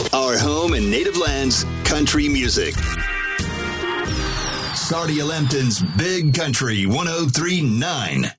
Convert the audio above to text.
Our home and native lands, country music. Sardia Lempton's Big Country 103.9.